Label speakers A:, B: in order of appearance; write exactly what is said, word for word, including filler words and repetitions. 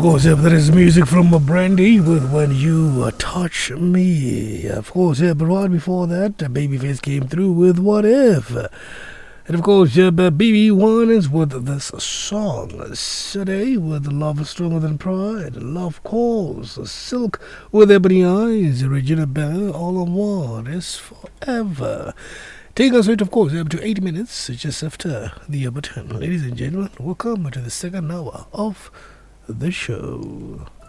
A: course, yeah, that is music from Brandy with When You uh, Touch Me. Of course, yeah, but right before that, uh, Babyface came through with What If. And of course, yeah, B B one is with this song. Today with Love is Stronger Than Pride, Love Calls, Silk with Ebony Eyes, Regina Bell, All I Want Is Forever. Taking us right, of course, up to eight minutes just after the upper ten. Ladies and gentlemen, welcome to the second hour of the show.